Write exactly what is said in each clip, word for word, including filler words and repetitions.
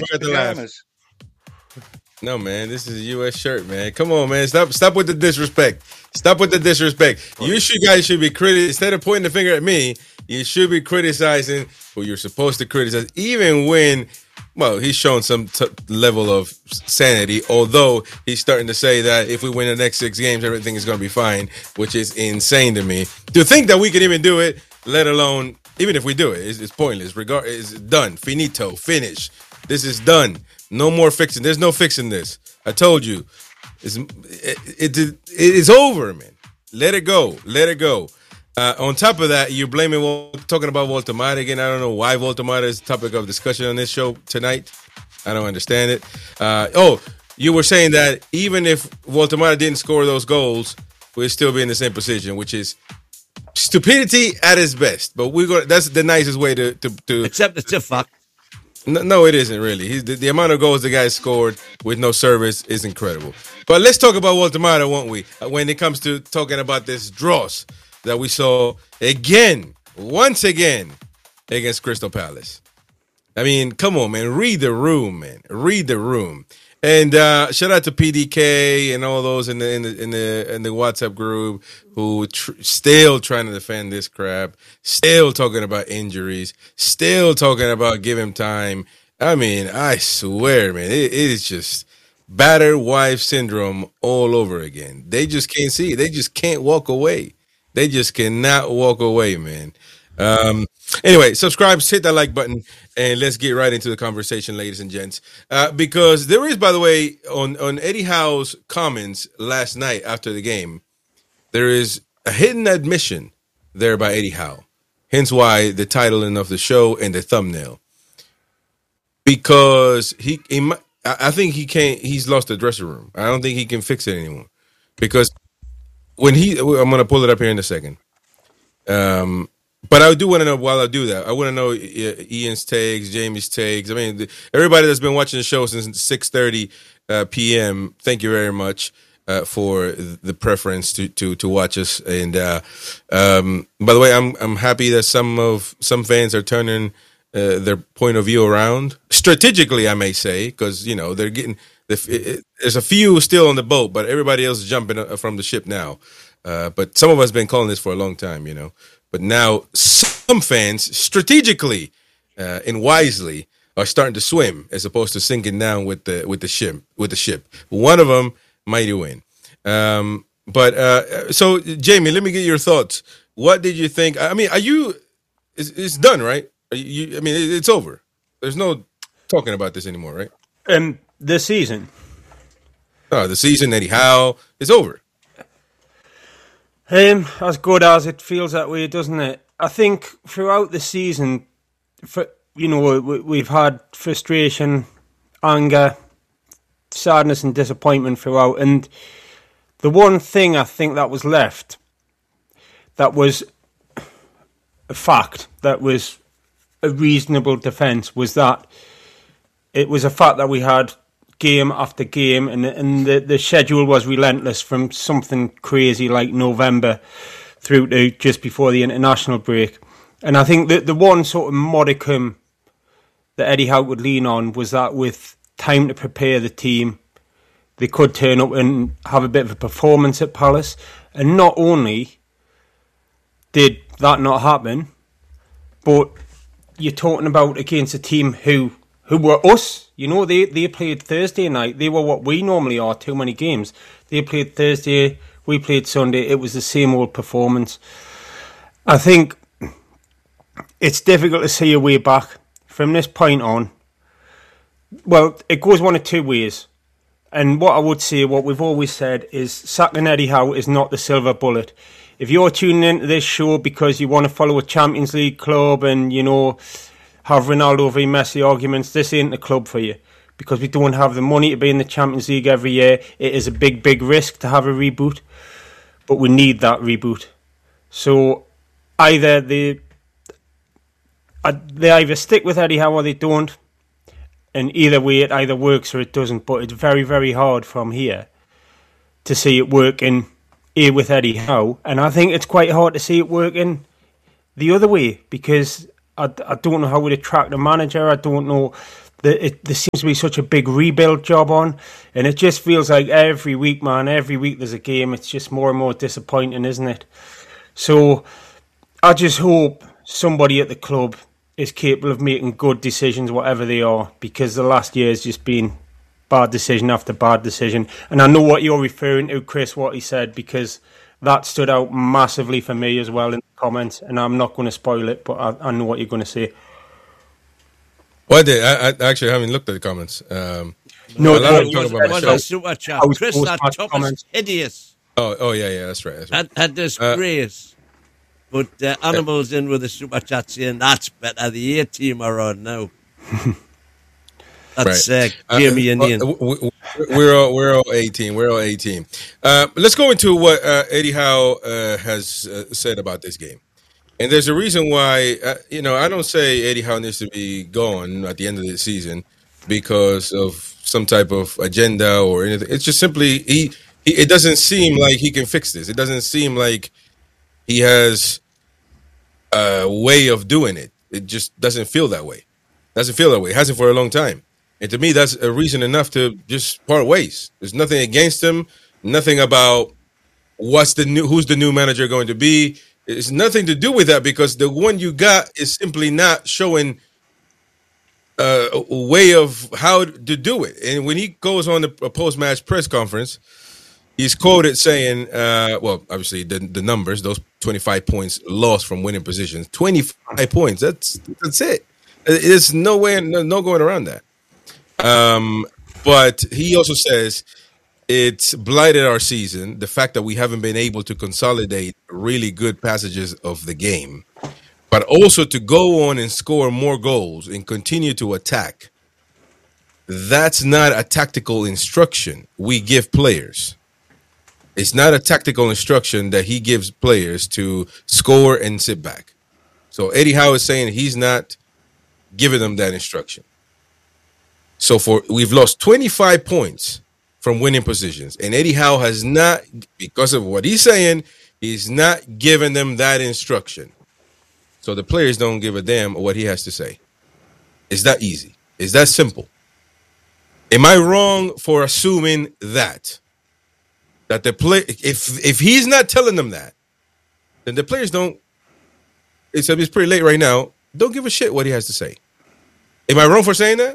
forgot to laugh. No, man, this is a U S shirt, man. Come on, man. Stop stop with the disrespect. Stop with the disrespect. You should, guys should be critical. Instead of pointing the finger at me, you should be criticizing who you're supposed to criticize, even when, well, he's shown some t- level of sanity, although he's starting to say that if we win the next six games, everything is going to be fine, which is insane to me. To think that we can even do it, let alone, even if we do it, it's, it's pointless. Regard, it's done. Finito. Finish. This is done. No more fixing. There's no fixing this. I told you. It's, it, it, it, it's over, man. Let it go. Let it go. Uh, on top of that, you're blaming, talking about Walter Mata again. I don't know why Walter Mata is the topic of discussion on this show tonight. I don't understand it. Uh, oh, you were saying that even if Walter Mata didn't score those goals, we'd still be in the same position, which is stupidity at its best. But we're going. That's the nicest way to to, to except it's a fuck. No, no, it isn't really. He's, the, the amount of goals the guy scored with no service is incredible. But let's talk about Walter Mata, won't we? When it comes to talking about this dross that we saw again, once again, against Crystal Palace. I mean, come on, man. Read the room, man. Read the room. And uh, shout out to P D K and all those in the in the in the, in the WhatsApp group who tr- still trying to defend this crap, still talking about injuries, still talking about give him time. I mean, I swear, man, it, it is just battered wife syndrome all over again. They just can't see it. They just can't walk away. They just cannot walk away, man. Um, anyway, subscribe, hit that like button, and let's get right into the conversation, ladies and gents. Uh, because there is, by the way, on, on Eddie Howe's comments last night after the game, there is a hidden admission there by Eddie Howe. Hence why the title of the show and the thumbnail. Because he, he I think he can't, he's lost the dressing room. I don't think he can fix it anymore. Because when he, I'm going to pull it up here in a second. Um, But I do want to know, while I do that, I want to know Ian's takes, Jamie's takes. I mean, everybody that's been watching the show since six thirty uh, p.m., thank you very much uh, for the preference to to, to watch us. And uh, um, by the way, I'm I'm happy that some of some fans are turning uh, their point of view around strategically, I may say, because you know they're getting the, it, there's a few still on the boat, but everybody else is jumping from the ship now. Uh, but some of us have been calling this for a long time, you know. But now some fans strategically uh, and wisely are starting to swim as opposed to sinking down with the with the ship with the ship. One of them might win. Um, but uh, so Jamie, let me get your thoughts. What did you think? I mean, are you? It's, it's done, right? Are you, I mean, it's over. There's no talking about this anymore, right? Um, the season. Oh, the season, Eddie Howe, is over. Um, as good as it feels that way, doesn't it? I think throughout the season, for, you know, we, we've had frustration, anger, sadness and disappointment throughout. And the one thing I think that was left, that was a fact, that was a reasonable defence, was that it was a fact that we had game after game, and and the, the schedule was relentless from something crazy like November through to just before the international break. And I think that the one sort of modicum that Eddie Howe would lean on was that with time to prepare the team, they could turn up and have a bit of a performance at Palace. And not only did that not happen, but you're talking about against a team who who were us. You know, they, they played Thursday night. They were what we normally are, too many games. They played Thursday, we played Sunday. It was the same old performance. I think it's difficult to see a way back from this point on. Well, it goes one of two ways. And what I would say, what we've always said, is sacking Eddie Howe is not the silver bullet. If you're tuning into this show because you want to follow a Champions League club and, you know, have Ronaldo v Messi arguments, this ain't the club for you, because we don't have the money to be in the Champions League every year. It is a big, big risk to have a reboot, but we need that reboot. So either they, they either stick with Eddie Howe or they don't, and either way it either works or it doesn't. But it's very, very hard from here to see it working here with Eddie Howe, and I think it's quite hard to see it working the other way, because I, I don't know how we'd attract a manager. I don't know the, it, there seems to be such a big rebuild job on, and it just feels like every week, man, every week there's a game. It's just more and more disappointing, isn't it? So I just hope somebody at the club is capable of making good decisions, whatever they are, because the last year has just been bad decision after bad decision. And I know what you're referring to, Chris, what he said, because that stood out massively for me as well in the comments, and I'm not going to spoil it, but I, I know what you're going to say. Well, I did. I, I actually haven't looked at the comments. Um, no, a lot no, of talk was, about was myself. a super chat. Chris, that top is hideous. Oh, oh yeah, yeah, that's right. That's right. That, that disgrace. Uh, but uh, Animals in with a super chat saying that's better. The A team are on now. That's right. uh, Jamie uh, and Ian. Uh, we're all we're all eighteen. We're all eighteen. Uh, let's go into what uh, Eddie Howe uh, has uh, said about this game. And there's a reason why, uh, you know, I don't say Eddie Howe needs to be gone at the end of the season because of some type of agenda or anything. It's just simply he, he. It doesn't seem like he can fix this. It doesn't seem like he has a way of doing it. It just doesn't feel that way. Doesn't feel that way. It hasn't for a long time. And to me, that's a reason enough to just part ways. There's nothing against him. Nothing about what's the new, who's the new manager going to be. It's nothing to do with that because the one you got is simply not showing uh, a way of how to do it. And when he goes on the post-match press conference, he's quoted saying, uh, well, obviously the, the numbers, those twenty-five points lost from winning positions, twenty-five points. That's that's it. There's no way, no, no going around that. Um, but he also says it's blighted our season. The fact that we haven't been able to consolidate really good passages of the game, but also to go on and score more goals and continue to attack. That's not a tactical instruction we give players. It's not a tactical instruction that he gives players to score and sit back. So Eddie Howe is saying he's not giving them that instruction. So for we've lost twenty-five points from winning positions, and Eddie Howe has not, because of what he's saying, he's not giving them that instruction. So the players don't give a damn what he has to say. It's that easy. It's that simple. Am I wrong for assuming that? That the play, if if he's not telling them that, then the players don't. It's it's pretty late right now. Don't give a shit what he has to say. Am I wrong for saying that?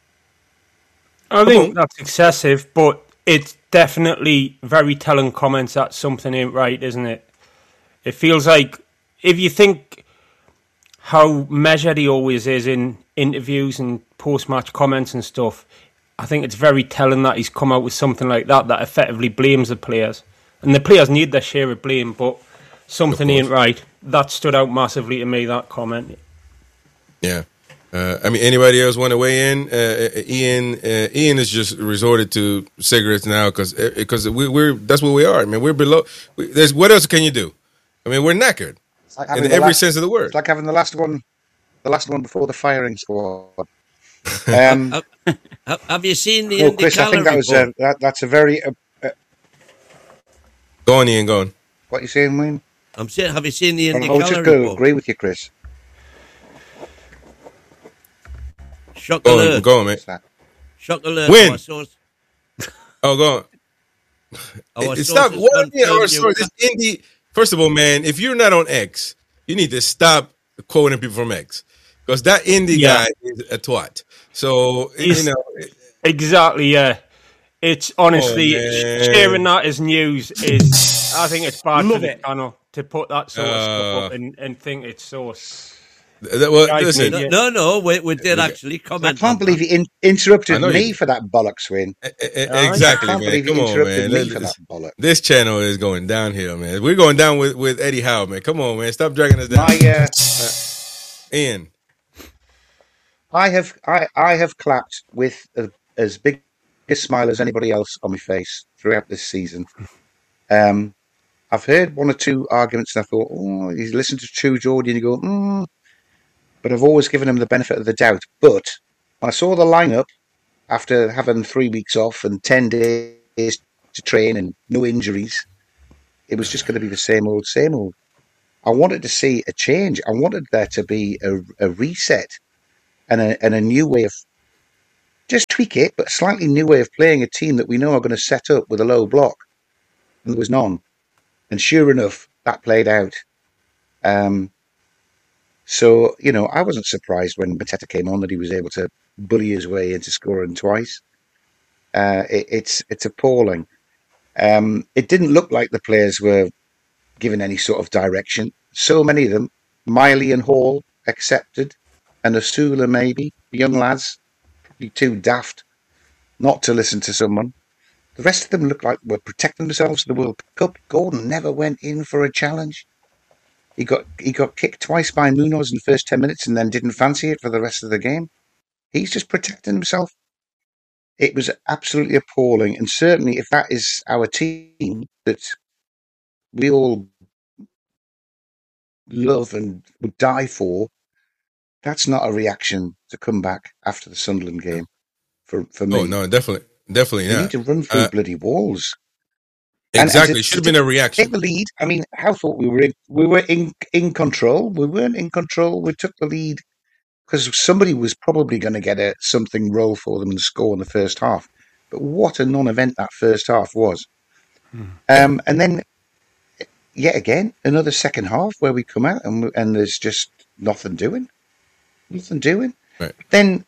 I think that's excessive, but it's definitely very telling comments that something ain't right, isn't it? It feels like if you think how measured he always is in interviews and post-match comments and stuff, I think it's very telling that he's come out with something like that that effectively blames the players. And the players need their share of blame, but something ain't right. That stood out massively to me, that comment. Yeah. Uh, I mean, anybody else want to weigh in? Uh, Ian, uh, Ian has just resorted to cigarettes now because because we, we're that's what we are. I mean, we're below. We, there's what else can you do? I mean, we're knackered like in every last, sense of the word. It's like having the last one, the last one before the firing squad. Um, have, have you seen the? No, Chris, I think that was a, that, that's a very. Uh, uh, go on, Ian. Go on. What are you saying, Wayne? I'm saying, have you seen the? I was just going to agree with you, Chris. Shock go alert. On, go on, mate. Shock alert. Win. Our source, oh, go on. It, stop. What are our source? This indie. First of all, man, if you're not on X, you need to stop quoting people from X because that indie yeah. guy is a twat. So He's, you know exactly. Yeah, it's honestly oh, sharing that as news is. I think it's bad for the channel to put that sort of uh, stuff up and, and think it's source. Well, listen, no, no, no, we, we did actually comment. I can't believe you in, interrupted me you. for that bollocks, Wayne. Exactly, I can't man. Come on, man. Me for that bollocks. This channel is going downhill, man. We're going down with, with Eddie Howe, man. Come on, man. Stop dragging us down. My, uh, uh, Ian, I have I, I have clapped with a, as big a smile as anybody else on my face throughout this season. Um, I've heard one or two arguments, and I thought, oh, you listen to True Geordie, and you go, hmm. But I've always given him the benefit of the doubt. But when I saw the lineup after having three weeks off and ten days to train and no injuries, it was just going to be the same old, same old. I wanted to see a change. I wanted there to be a, a reset and a, and a new way of just tweak it, but a slightly new way of playing a team that we know are going to set up with a low block. And there was none. And sure enough, that played out. Um, so, you know, I wasn't surprised when Mateta came on that he was able to bully his way into scoring twice. Uh, it, it's it's appalling. Um, it didn't look like the players were given any sort of direction. So many of them, Miley and Hall accepted, and Asula maybe, young lads, probably too daft not to listen to someone. The rest of them looked like they were protecting themselves for the World Cup. Gordon never went in for a challenge. He got he got kicked twice by Munoz in the first ten minutes and then didn't fancy it for the rest of the game. He's just protecting himself. It was absolutely appalling. And certainly if that is our team that we all love and would die for, that's not a reaction to come back after the Sunderland game for, for me. Oh, no, definitely. Definitely We not. need to run through Uh, bloody walls. And- and exactly. to- It should have to been a Take reaction. the lead. I mean, how thought we were in, we were in, in control. We weren't in control. We took the lead because somebody was probably going to get a something roll for them and score in the first half. But what a non-event that first half was. Um, and then, yet again, another second half where we come out and, and there's just nothing doing. Nothing doing. Right. Then,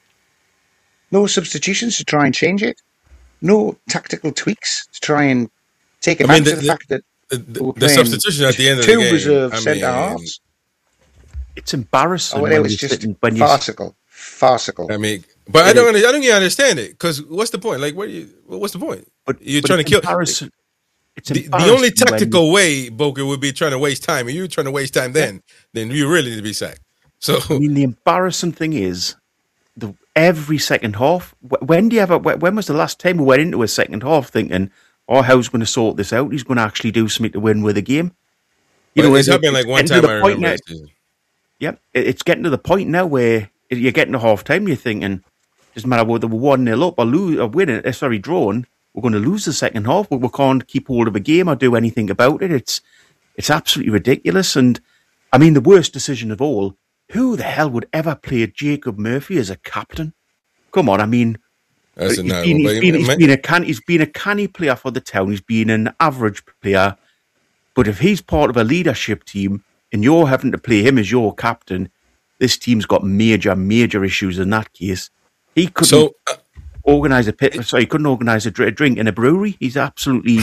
no substitutions to try and change it. No tactical tweaks to try and take I mean, advantage the, of the the, fact that the, we're the playing substitution at the end of two the game. reserve I centre mean, halves. It's embarrassing Oh, when it you was just sit and- when you farcical. Farcical. I mean, but It I don't. is. under- I don't even understand it because what's the point? Like, what? You, what's the point? but You're but trying it's to kill. embarrassing- It's The, the embarrassing only when- tactical way, Boker, would be trying to waste time. If you're trying to waste time, then then you really need to be sacked. So I mean, the embarrassing thing is, the every second half. wh- When do you ever? wh- When was the last time we went into a second half thinking, "Oh, how's going to sort this out? He's going to actually do something to win with the game." But it's it- happened like one getting to time. I the point remember. now- this season. Yep, it- it's getting to the point now where you're getting to half time. You're thinking, doesn't matter whether we're one nil up or lose or winning. uh, Sorry, drawing. We're going to lose the second half, but we can't keep hold of a game or do anything about it. It's it's absolutely ridiculous. And I mean, the worst decision of all: who the hell would ever play Jacob Murphy as a captain? Come on, I mean, That's he's a been, he's but- been, he's but- been a can, he's been a canny player for the town. He's been an average player, but if he's part of a leadership team and you're having to play him as your captain, this team's got major, major issues in that case. He couldn't So uh, organise a pit. Sorry, he couldn't organise a dr- drink in a brewery. He's absolutely.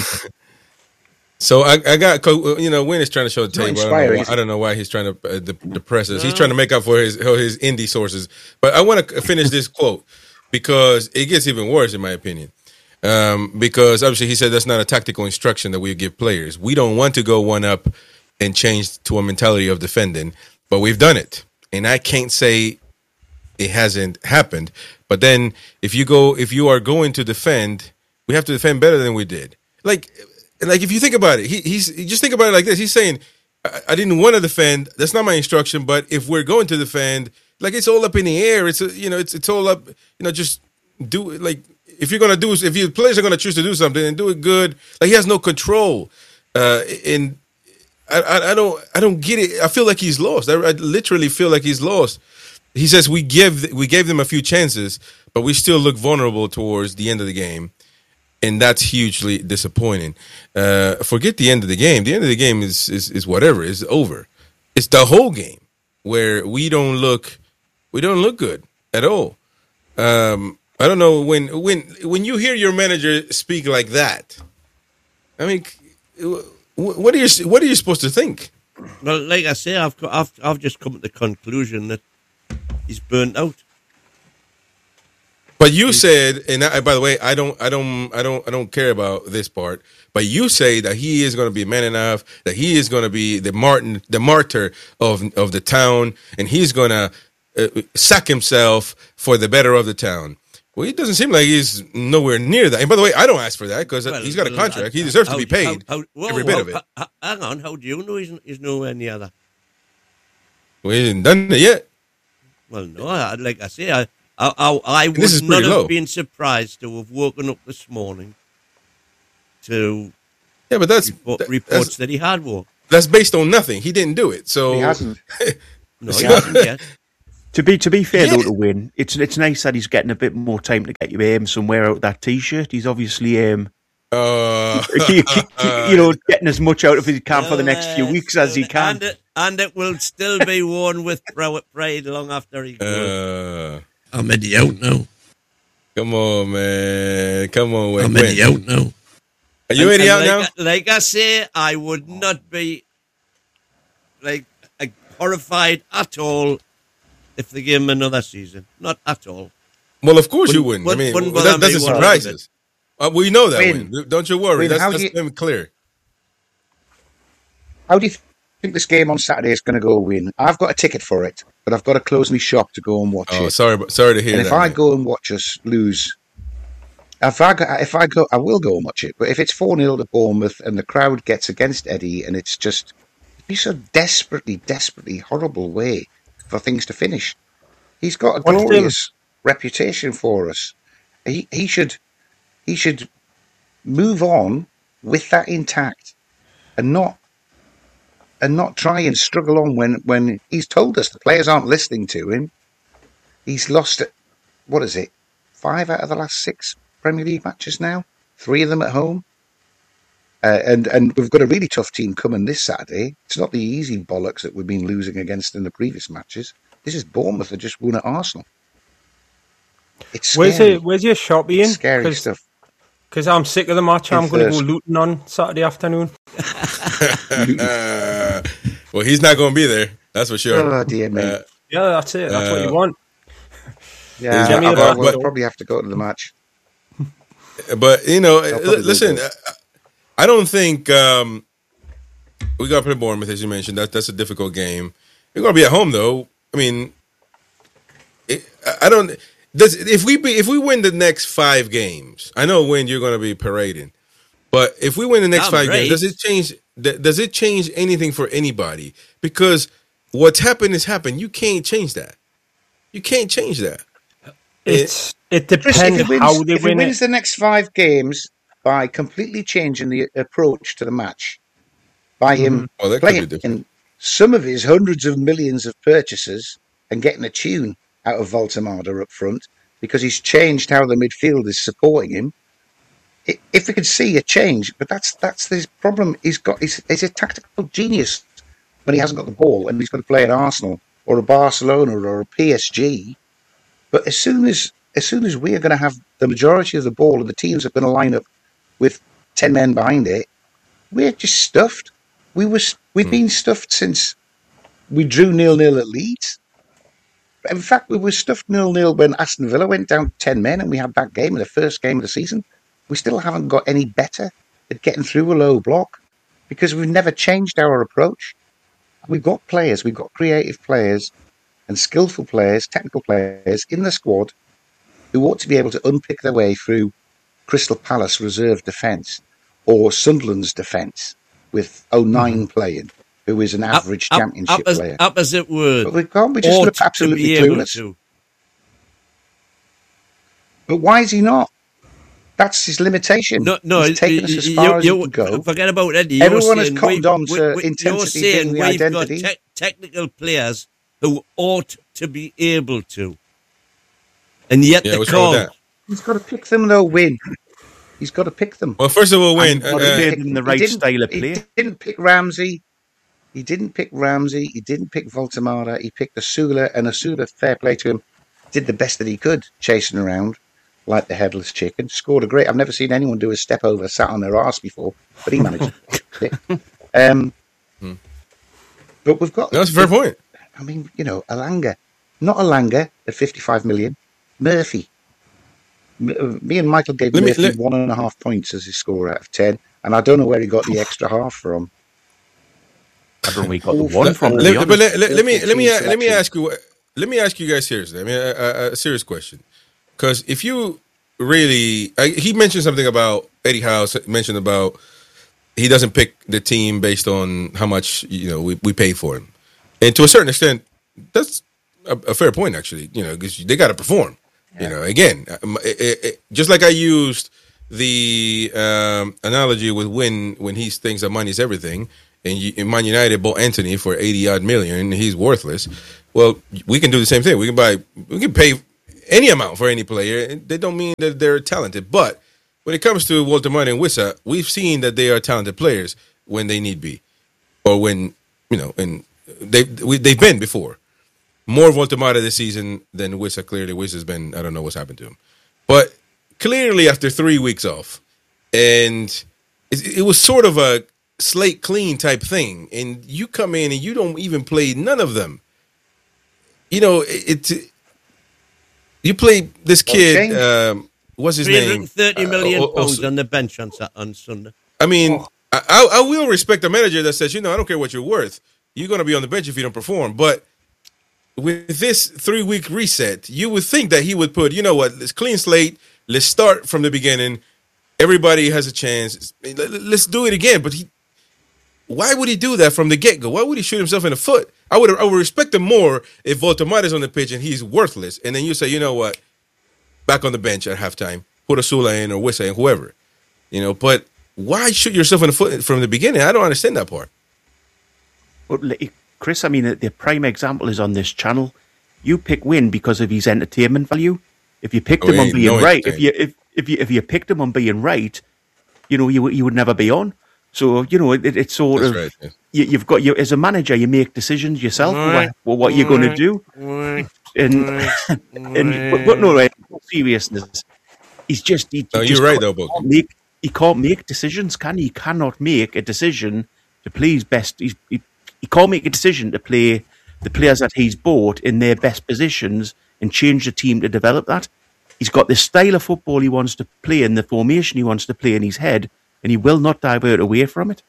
So I, I got, you know, Wynn is trying to show the It's not table. I don't, know inspiring, why, is it? I don't know why he's trying to uh, de- depress us. He's trying to make up for his his indie sources. But I want to finish this quote because it gets even worse, in my opinion. Um, because obviously he said that's not a tactical instruction that we give players. We don't want to go one up and change to a mentality of defending, but we've done it. And I can't say it hasn't happened. But then if you go, if you are going to defend, we have to defend better than we did. Like, like if you think about it, he, he's you just think about it like this. He's saying, I, I didn't want to defend. That's not my instruction. But if we're going to defend, like it's all up in the air. It's a, you know, it's it's all up. You know, just do it. Like if you're gonna do, if your players are gonna choose to do something and do it good, like he has no control. Uh, and I, I, I don't, I don't get it. I feel like he's lost. I, I literally feel like he's lost. He says we give we gave them a few chances, but we still look vulnerable towards the end of the game, and that's hugely disappointing. Uh, forget the end of the game. The end of the game is is, is whatever. It's over. It's the whole game where we don't look we don't look good at all. Um, I don't know when when when you hear your manager speak like that. I mean, what are you what are you supposed to think? Well, like I say, I've got, I've I've just come to the conclusion that he's burnt out. But you said, and I, by the way, I don't, I don't, I don't, I don't care about this part. But you say that he is going to be man enough, that he is going to be the Martin, the martyr of of the town, and he's going to uh, sack himself for the better of the town. Well, it doesn't seem like he's nowhere near that. And by the way, I don't ask for that because Well, he's got a well, contract. I- He deserves how- to be paid how- how- whoa, every bit how- of it. h- hang on, how do you know he's, he's nowhere near that? We haven't done it yet. Well, no, I, like I say, I I, I, I would this is not pretty have low. been surprised to have woken up this morning to Yeah, but that's report, that- reports that's, that he had walked. that's based on nothing. He didn't do it. So He hasn't. No, he hasn't yet. To be to be fair Yeah. though, to win, it's it's nice that he's getting a bit more time to get your aim somewhere out of that t-shirt. He's obviously um, Uh, you, you know, getting as much out of it as he can for the Well, next few uh, weeks as he can. And it, and it will still be worn with pride long after he goes. uh, I'm Eddie out now. come on, man. Come on, wait, I'm wait. Eddie out now. Are you And- Eddie and out like, now? Like I say, I would not be like uh, horrified at all if they gave him another season. Not at all. Well, of course you Wouldn't- wouldn't. I mean, wouldn't that bother me doesn't one surprise bit. us. Uh, we know that, Win. Win. Don't you worry. Win, That's, how that's do you- very clear. How do you think this game on Saturday is going to go win? I've got a ticket for it, but I've got to close my shop to go and watch Oh, it. sorry, but- sorry to hear And that. if I man. go and watch us lose, if I go, if I go, I will go and watch it. But if it's four nil to Bournemouth and the crowd gets against Eddie, and it's just it'd be so desperately, desperately horrible way for things to finish. He's got a What's the- glorious reputation for us. He he should he should move on with that intact, and not and not try and struggle on when when he's told us the players aren't listening to him. He's lost, what is it, five out of the last six Premier League matches now, three of them at home. Uh, and, and we've got a really tough team coming this Saturday. It's not the easy bollocks that we've been losing against in the previous matches. This is Bournemouth that just won at Arsenal. It's Where's scary. it? Where's your shop, Ian? It's scary stuff. Because I'm sick of the match. I'm It's going to go this. Luton on Saturday afternoon. Uh, well, he's not going to be there. That's for sure. Oh dear me. Uh, Yeah, that's it. That's what Uh, you want. yeah, Jimmy, I, I, that- will probably have to go to the match. But you know, They'll l- probably listen, go. I- I don't think um, we got to play Bournemouth, as you mentioned. That that's a difficult game. We're going to be at home, though. I mean, it, I- I don't. Does if we be, if we win the next five games, I know when you're going to be parading, but if we win the next I'm five great. games, does it change? th- Does it change anything for anybody? Because what's happened has happened. You can't change that. You can't change that. It's it Chris, depends if he wins, how they if he win wins it. the next five games by completely changing the approach to the match, by him Oh, that could be playing different. some of his hundreds of millions of purchases and getting a tune out of Voltemada up front because he's changed how the midfield is supporting him. I- If we could see a change, but that's that's his problem. He's got he's, he's a tactical genius when he hasn't got the ball and he's got to play at Arsenal or a Barcelona or a P S G. But as soon as as soon as we are going to have the majority of the ball and the teams are going to line up with ten men behind it, we're just stuffed. We were we've been stuffed since we drew nil nil at Leeds. In fact, we were stuffed nil nil when Aston Villa went down ten men and we had that game in the first game of the season. We still haven't got any better at getting through a low block because we've never changed our approach. We've got players, we've got creative players and skillful players, technical players in the squad who ought to be able to unpick their way through Crystal Palace reserve defence or Sunderland's defence with O'Nine playing, who is an average Up- up- championship up as- player. Opposite word. But we can't. We just Ought look to absolutely be able clueless. to. But why is he not? That's his limitation. No, no, He's taken us you- as you- far as you- he can go. Forget about Eddie. You're Everyone has saying cottoned we- on to we- we- intensity You're saying being the we've identity. got te- technical players who ought to be able to, and yet Yeah, they what's wrong with can't. that? He's got to pick them, though. Win. He's got to pick them. Well, first of all, Wayne, And uh, what uh, he did in the He right didn't- style of He play. didn't pick Ramsey. He didn't pick Ramsey. He didn't pick Voltemada. He picked Asula, and Asula, fair play to him, did the best that he could, chasing around like the headless chicken. Scored a great. I've never seen anyone do a step over, sat on their arse before, but he managed it. Um, but we've got. that's a fair point. I mean, you know, Alanga, not Alanga at fifty-five million. Murphy. M- uh, Me and Michael gave Let me- Murphy let- one and a half points as his score out of ten, and I don't know where he got the extra half from. I don't know where he got the Awful. one from. to Let, be but honest. let, let, let me let me Awful team let me selection. ask you let me ask you guys seriously. I mean, a, a, a serious question, because if you really, I, he mentioned something about Eddie Howe mentioned about he doesn't pick the team based on how much you know we, we pay for him, and to a certain extent, that's a, a fair point actually. You know, because they got to perform. You know, again, um, it, it, it- just like I used the um, analogy with when when he thinks that money is everything. and, you, and Man United bought Anthony for eighty odd million, and he's worthless. Well, we can do the same thing. We can buy, we can pay any amount for any player. And they don't mean that they're talented, but when it comes to Walter Martin and Wissa, we've seen that they are talented players when they need be, or when you know, and they we, they've been before. More Walter Martin this season than Wissa. Clearly, Wissa's been. I don't know what's happened to him, but clearly after three weeks off, and it, it was sort of a slate clean type thing, and you come in and you don't even play none of them. You know, it. it you play this kid. Um, what's his three hundred name? thirty million Uh, pounds also, on the bench on, Sa- on Sunday. I mean, I, I, I will respect a manager that says, you know, I don't care what you're worth. You're going to be on the bench if you don't perform. But with this three-week reset, you would think that he would put, you know what, let's clean slate. Let's start from the beginning. Everybody has a chance. Let's do it again. But he, why would he do that from the get-go? Why would he shoot himself in the foot? I would I would respect him more if Voltemade is on the pitch and he's worthless. And then you say, you know what, back on the bench at halftime. Put Asula in or Wissa in, whoever. You know, but why shoot yourself in the foot from the beginning? I don't understand that part. But Chris, I mean, the prime example is on this channel. You pick Win because of his entertainment value. If you picked Oh, him he on ain't being no right, if entertainment. you if if you if you picked him on being right, you know, you would- you would never be on. So you know, it, it's sort That's of right, yeah. you, you've got you as a manager, you make decisions yourself. What, well, what you're going to do, and and but, but no, right, in all seriousness, he's just he, No, he you're just right, can't though, Book. Make, he can't make decisions, can he? He cannot make a decision to please best. He's, he he can't make a decision to play the players that he's bought in their best positions and change the team to develop that. He's got this style of football he wants to play and the formation he wants to play in his head, and he will not divert away from it.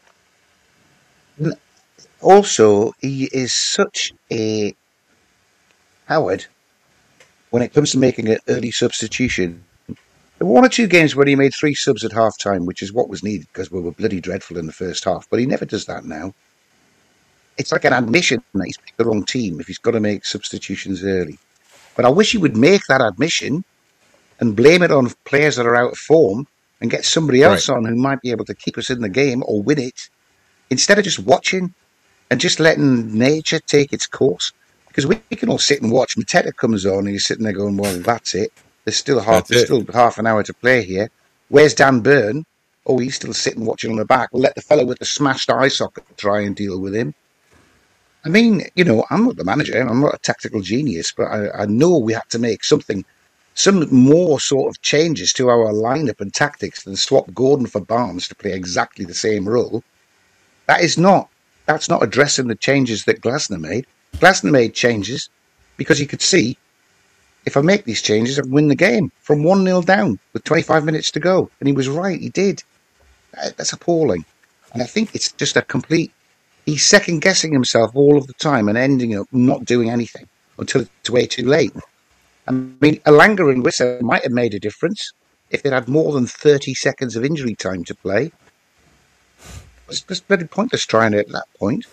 Also, he is such a coward when it comes to making an early substitution. There were one or two games where he made three subs at half time, which is what was needed because we were bloody dreadful in the first half, but he never does that now. It's like an admission that he's picked the wrong team if he's got to make substitutions early. But I wish he would make that admission and blame it on players that are out of form and get somebody else Right. on who might be able to keep us in the game or win it, instead of just watching and just letting nature take its course. Because we, we can all sit and watch. Mateta comes on and you're sitting there going, well, that's it. There's still half, That's there's it. still half an hour to play here. Where's Dan Byrne? Oh, he's still sitting watching on the back. We'll let the fellow with the smashed eye socket try and deal with him. I mean, you know, I'm not the manager. I'm not a tactical genius, but I, I know we had to make something, some more sort of changes to our lineup and tactics than swap Gordon for Barnes to play exactly the same role. That is not, that's not addressing the changes that Glasner made. Glasner made changes because he could see, if I make these changes, I can win the game from one nil down with twenty-five minutes to go. And he was right, he did. That- That's appalling. And I think it's just a complete, he's second guessing himself all of the time and ending up not doing anything until it's way too late. I mean, Alanga and Wissa might have made a difference if they'd had more than thirty seconds of injury time to play. It's just very pointless trying it at that point.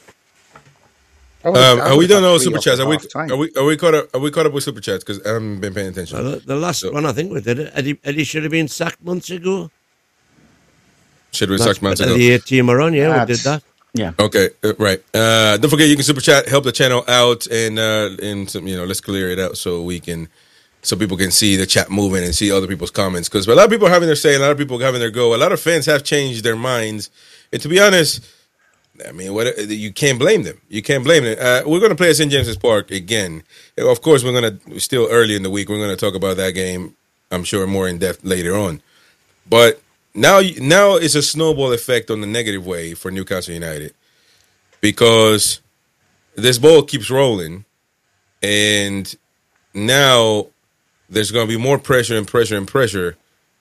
I would've- Um, I are we would've done had on three super off chats? at Are we, half-time. are we are we caught up? Are we caught up with super chats? Because I haven't been paying attention. Well, the, the last So- one, I think we did it. Eddie, Eddie should have been sacked months ago. Should we That's suck months ago? the team are on, yeah, we did That's- that. Yeah. Okay, uh, right. Uh, don't forget you can super chat, help the channel out, and uh, and some, you know, let's clear it out so we can, so people can see the chat moving and see other people's comments. Because a lot of people are having their say, a lot of people are having their go. A lot of fans have changed their minds, and to be honest, I mean, what you can't blame them. You can't blame them. Uh, we're going to play at Saint James's Park again. Of course, we're going to still early in the week. We're going to talk about that game. I'm sure more in depth later on, but. Now, now it's a snowball effect on the negative way for Newcastle United because this ball keeps rolling, and now there's going to be more pressure and pressure and pressure.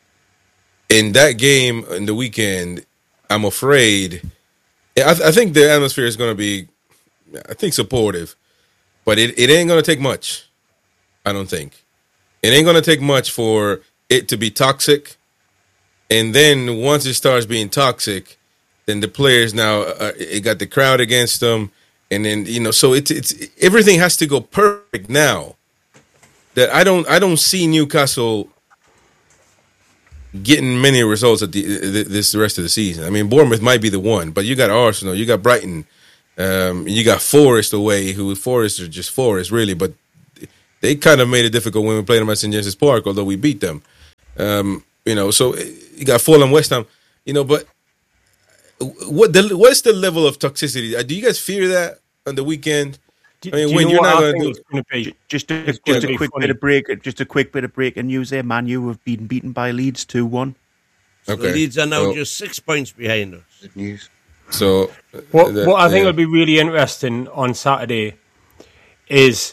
In that game in the weekend, I'm afraid. I, th- I think the atmosphere is going to be, I think, supportive, but it, it ain't going to take much. I don't think it ain't going to take much for it to be toxic. And then once it starts being toxic, then the players now uh, it got the crowd against them, and then you know, so it's it's everything has to go perfect now. That I don't I don't see Newcastle getting many results at the, this the rest of the season. I mean, Bournemouth might be the one, but you got Arsenal, you got Brighton, um, you got Forest away, who Forest are just Forest, really, but they kind of made it difficult when we played them at Saint James's Park, although we beat them. Um, you know, so you got Fulham, West Ham, you know, but what the what's the level of toxicity? Do you guys fear that on the weekend? Do, I mean, do when you know you're what not I going think to it's going to be? Just a, It's just gonna a be quick funny. bit of break. Just a quick bit of breaking news here. Man U have been beaten by Leeds two one. So Okay. the Leeds are now Well- just six points behind us. Good news. So What, that- what I think yeah. will be really interesting on Saturday is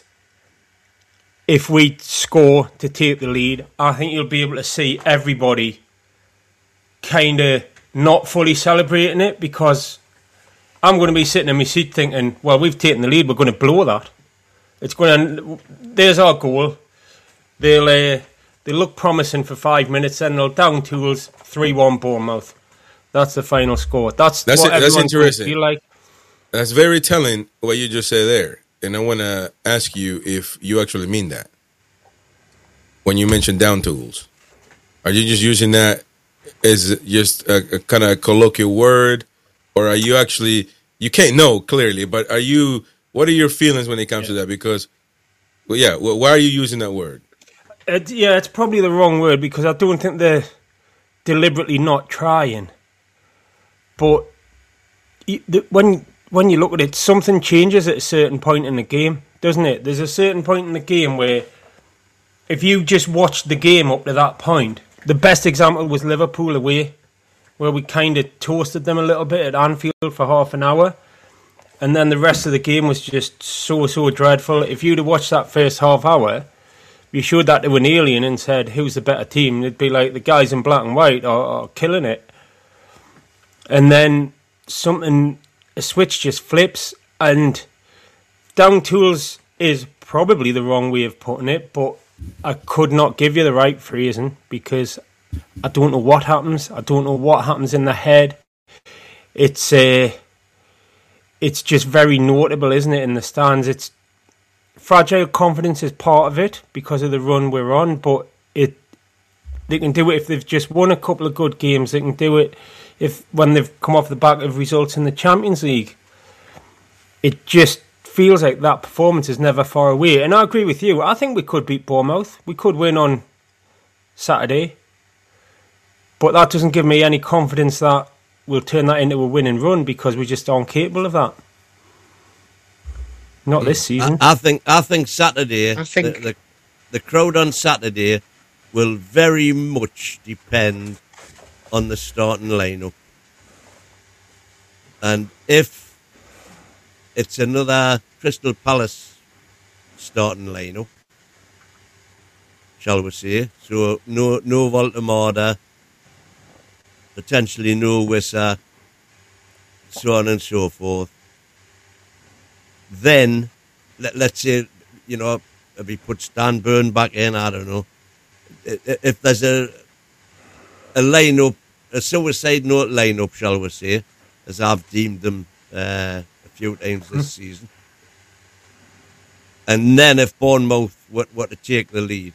if we score to take the lead, I think you'll be able to see everybody kind of not fully celebrating it, because I'm going to be sitting in my seat thinking, well, we've taken the lead, we're going to blow that. It's going to, there's our goal. They'll uh, they look promising for five minutes, then they'll down tools, three one Bournemouth. That's the final score. That's, That's what it- that's everyone's going to interesting. feel like. That's very telling what you just said there. And I want to ask you if you actually mean that. When you mention down tools, are you just using that as just a, a kind of colloquial word? Or are you actually, you can't know clearly, but are you, what are your feelings when it comes to that? Because, well, yeah, well, why are you using that word? It, yeah, it's probably the wrong word, because I don't think they're deliberately not trying. But you, the, when when you look at it, something changes at a certain point in the game, doesn't it? There's a certain point in the game where if you just watch the game up to that point, the best example was Liverpool away, where we kind of toasted them a little bit at Anfield for half an hour. And then the rest of the game was just so, so dreadful. If you'd have watched that first half hour, you showed that to an alien and said, who's the better team? It'd be like the guys in black and white are, are killing it. And then something, a switch just flips, and down tools is probably the wrong way of putting it, but I could not give you the right phrasing, because I don't know what happens. I don't know what happens in the head. It's uh, it's just very notable, isn't it, in the stands? It's fragile confidence is part of it because of the run we're on, but it they can do it if they've just won a couple of good games. They can do it if when they've come off the back of results in the Champions League. It just feels like that performance is never far away. And I agree with you. I think we could beat Bournemouth. We could win on Saturday. But that doesn't give me any confidence that we'll turn that into a winning run, because we just aren't capable of that. Not this season. I, I think I think Saturday, I think- the, the, the crowd on Saturday will very much depend on the starting lineup. And if it's another Crystal Palace starting lineup, shall we say, so no no Voltemada, potentially no Wissa, so on and so forth, then let, let's say, you know, if he puts Dan Burn back in, I don't know, if there's a a lineup, a suicide note lineup, shall we say, as I've deemed them uh, a few times this season, and then if Bournemouth were, were to take the lead,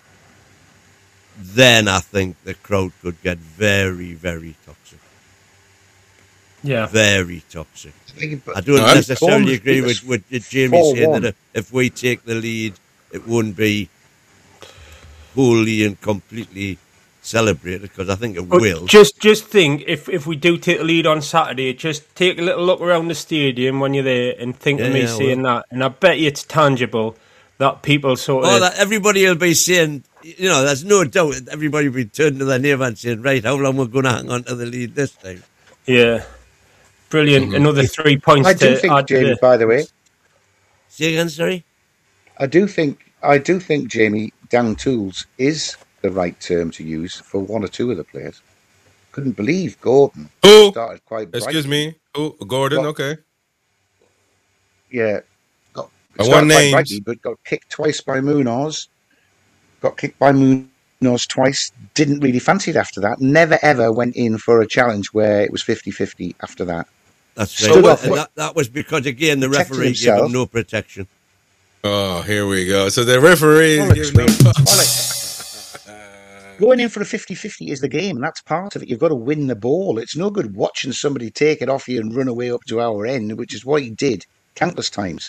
then I think the crowd could get very, very toxic. Yeah. Very toxic. I think- I don't No, I'm- necessarily Bournemouth agree beat us with, with Jamie four saying one. that if, if we take the lead, it wouldn't be wholly and completely celebrated, because I think it But will. Just just think, if, if we do take the lead on Saturday, just take a little look around the stadium when you're there and think Yeah, of me yeah, saying that. And I bet you it's tangible that people sort Oh, of... that everybody will be saying, you know, there's no doubt that everybody will be turning to their neighbour and saying, right, how long we're going to hang on to the lead this time? Yeah. Brilliant. Another three points I do to think, add to Jamie, the- by the way, Say again, sorry? I do think I do think Jamie down tools is the right term to use for one or two of the players. Couldn't believe Gordon Who? started quite bright. Excuse me. Who? Gordon, What? okay. Yeah, got I started want quite names. brightly, but got kicked twice by Munoz. Got kicked by Munoz twice. Didn't really fancy it after that. Never ever went in for a challenge where it was fifty-fifty after that. That's Stood right. off And it. that, that was because, again, the Protected referee gave himself. him no protection. Oh, here we go. So the referee is Bollocks, giving them. mate. Bollocks. going in for a fifty-fifty is the game, and that's part of it. You've got to win the ball. It's no good watching somebody take it off you and run away up to our end, which is what he did countless times.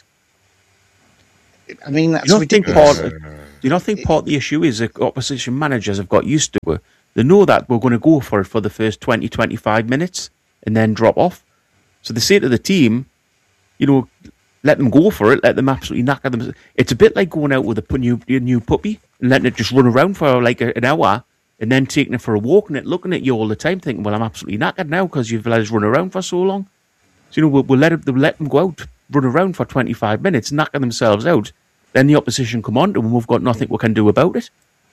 I mean, that's Do you not ridiculous. think part? Do you not think part of the issue is that opposition managers have got used to it? They know that we're going to go for it for the first twenty, twenty-five minutes and then drop off. So they say to the team, you know, let them go for it, let them absolutely knock at them. It's a bit like going out with a new, a new puppy and letting it just run around for like a, an hour and then taking it for a walk and it looking at you all the time thinking, well, I'm absolutely knackered now because you've let us run around for so long. So, you know, we'll, we'll let, it, we'll let them go out, run around for twenty-five minutes, knocking themselves out. Then the opposition come on to them and we've got nothing we can do about it.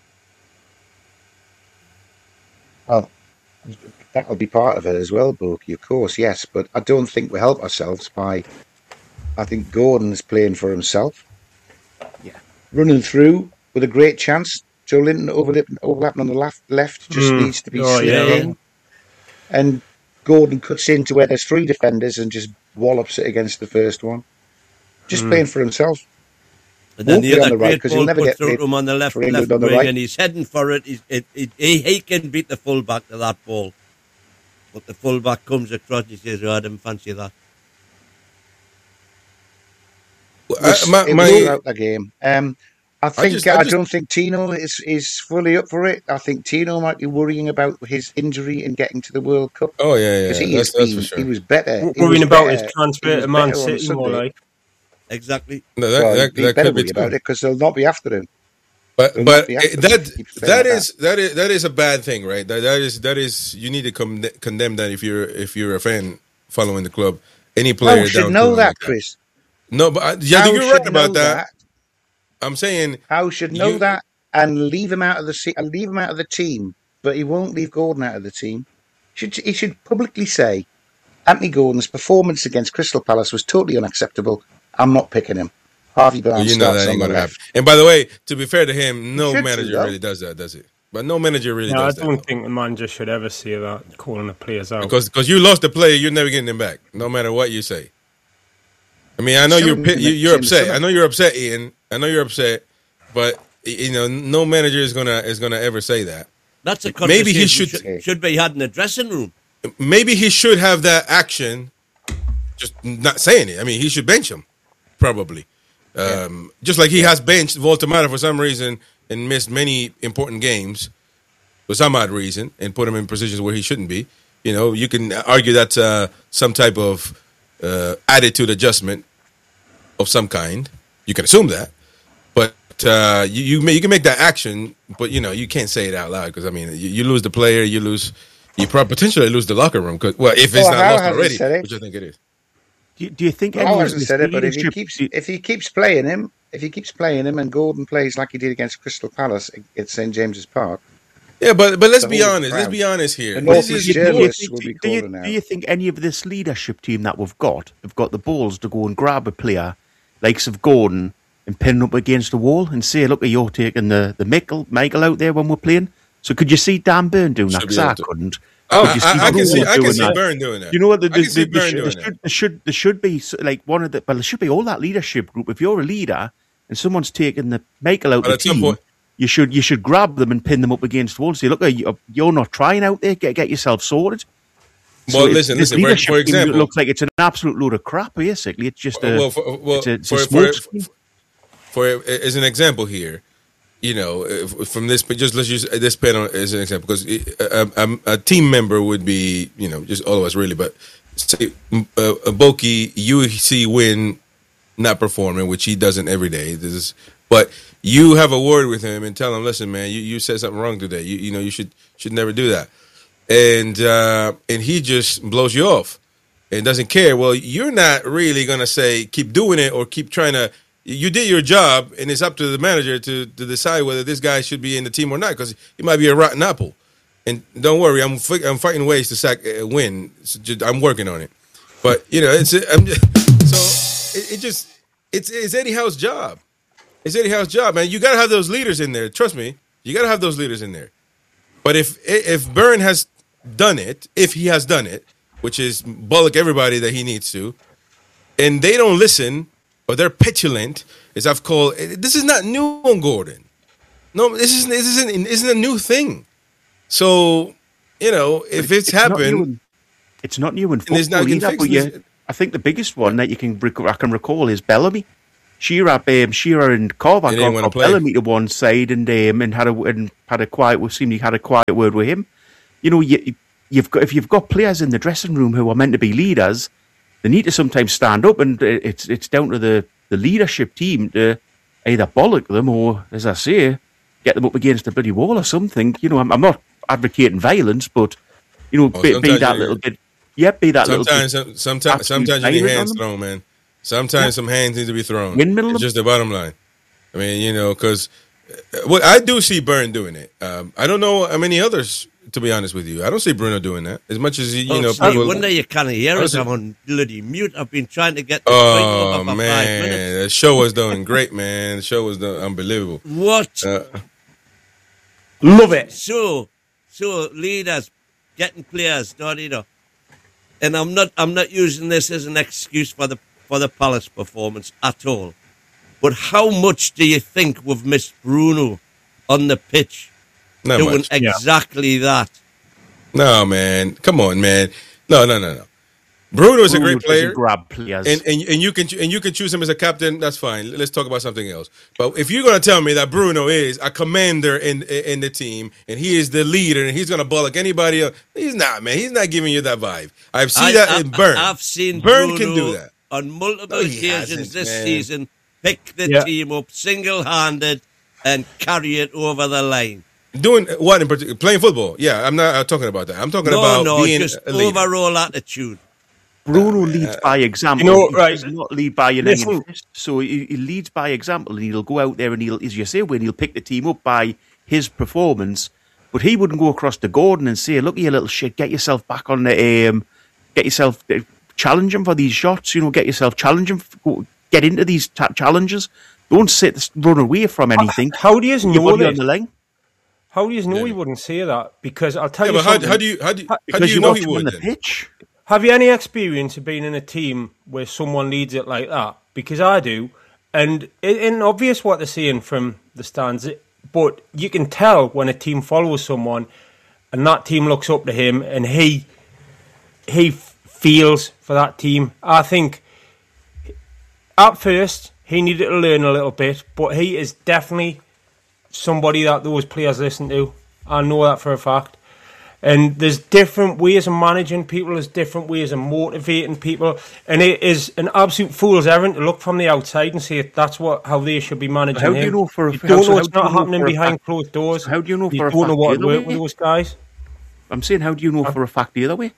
Well, that'll be part of it as well, Bulky, of course, yes. But I don't think we help ourselves by... I think Gordon's playing for himself. Yeah. Running through with a great chance. Joe Linton overlapping on the left, left just Mm. needs to be Oh, slipped yeah. in. And Gordon cuts into where there's three defenders and just wallops it against the first one. Just Mm. playing for himself. And then Won't the be on other the right, great 'cause he'll ball never put get through paid to him on the left, for England left on the wing, right. and he's heading for it. He's, it, it he, he can beat the fullback to that ball. But the fullback comes across, he says, oh, I didn't fancy that. It was, I, my, it my, was throughout the game. Um, I think I, just- I just- don't think Tino is, is fully up for it. I think Tino might be worrying about his injury and getting to the World Cup. oh yeah, yeah, Because he, that's, has that's been- for sure. he was better. He Worrying was about better- his transfer he was to Man better on City, more Sunday. like. Exactly. No, that, Well, that, he that better could be worry about true. it because they'll not be after him. But They'll but not be after it- him that if he keeps playing that like is that is that is a bad thing, right? That that is that is you need to con- condemn that if you're if you're a fan following the club. Any player How should down know to that, like Chris? No, but I, yeah, How you're should right know about that. I'm saying How should know You- that and leave him out of the se- and leave him out of the team, but he won't leave Gordon out of the team. Should he should publicly say Anthony Gordon's performance against Crystal Palace was totally unacceptable. I'm not picking him. Harvey well, Barnes you know starts that on ain't the gonna left. happen. And by the way, to be fair to him, no should do, manager though. really does that, does it? But no manager really No, I does that. don't though. think the manager should ever say that, calling the players out. Because because you lost the player, you're never getting him back, no matter what you say. I mean, I know you're Shouldn't pi- you- you're Shouldn't- upset. shouldn't- I know you're upset, Ian. I know you're upset, but you know, no manager is gonna is gonna ever say that. That's a Maybe conversation he should- should, should be had in the dressing room. Maybe he should have that action, just not saying it. I mean, he should bench him, probably. Um, Just like he has benched Voltemata for some reason and missed many important games for some odd reason and put him in positions where he shouldn't be. You know, you can argue that's uh, some type of uh, attitude adjustment of some kind. You can assume that, but uh, you you, may, you can make that action, but you know you can't say it out loud because I mean you, you lose the player, you lose, you probably potentially lose the locker room. Cause, well, if it's Well, not Hal lost hasn't already, said it. which I think it is. Do you, do you think Well, any I of hasn't this said it, but if he leadership- keeps do you- if he keeps playing him, if he keeps playing him, and Gordon plays like he did against Crystal Palace at Saint James's Park, Yeah, but but let's The be whole honest. Let's crowd. be honest here. The This North is- East do you- journalists do you will be think- do you- calling out. Do you think any of this leadership team that we've got have got the balls to go and grab a player likes of Gordon and pin him up against the wall and say, look, you're taking the, the Michael, Michael out there when we're playing? So could you see Dan Burn doing that? Should be 'Cause I able to. couldn't. Oh, Could you I, I, I can Burn see. I can doing see that? Byrne doing that. You know what? The, I can see the, the, Byrne should, doing there, that. should, there should there should be so- like one of the well, there should be all that leadership group. If you're a leader and someone's taking the Michael out But the at some team, point- you should you should grab them and pin them up against the wall and say, look, you- you're not trying out there. Get get yourself sorted. Well, So it- listen, this listen. For, leadership for team example, looks like it's an absolute load of crap. Basically, it's just a well, for, well, it's a, it's a for, smoke for, screen. for as an example here, you know, if- from this, just let's use this panel as an example because a, a, a team member would be, you know, just all of us really, but say uh, Boki, you see Win not performing, which he doesn't every day. This is, but you have a word with him and tell him, listen, man, you, you said something wrong today. You you know you should should never do that, and uh, and he just blows you off and doesn't care. Well, you're not really gonna say keep doing it or keep trying to. You did your job, and it's up to the manager to, to decide whether this guy should be in the team or not because he might be a rotten apple. And don't worry, I'm fi- I'm fighting ways to sack uh, win. So just, I'm working on it. But you know, it's I'm just, so it, it just it's it's Eddie Howe's job. It's Eddie Howe's job, man. You gotta have those leaders in there. Trust me, you gotta have those leaders in there. But if if Byrne has done it, if he has done it, which is bullock everybody that he needs to, and they don't listen or they're petulant, as I've called, this is not new on Gordon. No, this isn't. This isn't. Isn't a new thing. So, you know, if it's, It's not happened, new in- it's not new in And it's football not getting either. fixed, But is yeah, it? I think the biggest one that you can rec- I can recall is Bellamy. Shearer, um, Shearer and Kovac They didn't wanna got play. Bellamy to one side and um, and had a and had a quiet. Seemed had a quiet word with him. You know, you, you've got if you've got players in the dressing room who are meant to be leaders, they need to sometimes stand up, and it's it's down to the, the leadership team to either bollock them or, as I say, get them up against the bloody wall or something. You know, I'm, I'm not advocating violence, but you know, Oh, be, be sometimes that you- little bit. Yeah, be that little sometimes, bit. some, sometimes, absolute sometimes you need tyrant on hands them. thrown, man. Sometimes some hands need to be thrown. Windmill It's them. just the bottom line. I mean, you know, because well, I do see Byrne doing it. Um, I don't know how many others, to be honest with you. I don't see Bruno doing that as much as you Oh, know. Steve, people- wonder you can't hear us. Honestly- I'm on bloody mute. I've been trying to get the Oh thing up for five man, minutes. the show was doing great, man. The show was doing unbelievable. What? Uh, Love it. So, so leaders getting players, not you know. And I'm not, I'm not using this as an excuse for the for the Palace performance at all. But how much do you think we've missed Bruno on the pitch not doing much. exactly that? No, man. Come on, man. No, no, no, no. Bruno is a Bruno great doesn't player. grab players. And, and and you can and you can choose him as a captain. That's fine. Let's talk about something else. But if you're going to tell me that Bruno is a commander in in the team and he is the leader and he's going to bollock anybody else, he's not, man. He's not giving you that vibe. I've seen I- that I- in Byrne. I've seen Byrne Bruno can do that. on multiple No, he occasions hasn't, this man. season. Pick the Yeah. team up single-handed and carry it over the line. Doing what in particular? Playing football. Yeah, I'm not uh, talking about that. I'm talking No, about no, being just a leader. overall attitude. Bruno leads by example. You know, He right. does not lead by an Listen. iron fist. So he, he leads by example, and he'll go out there and he'll, as you say, when he'll pick the team up by his performance. But he wouldn't go across to Gordon and say, "Look, you little shit, get yourself back on the um, get yourself uh, challenge him for these shots. You know, get yourself challenge him, go- get into these ta- challenges. Don't sit, run away from anything. How do you Your know body on this? the line How do you know Yeah. he wouldn't say that? Because I'll tell Yeah, you but how, something. how do you how do you, how do because you you know watch he him on would? the then? pitch. Have you any experience of being in a team where someone leads it like that? Because I do, and it isn't obvious what they're saying from the stands, but you can tell when a team follows someone, and that team looks up to him, and he he f- feels for that team. I think at first he needed to learn a little bit, but he is definitely somebody that those players listen to. I know that for a fact. And there's different ways of managing people, there's different ways of motivating people, and it is an absolute fool's errand to look from the outside and say that's what how they should be managing How do him. you know for a- you how- don't so know how it's do you not know happening for a behind fact- closed doors. how do you know you for a don't know fact what the other work way? with those guys. I'm saying, how do you know for a fact the other way?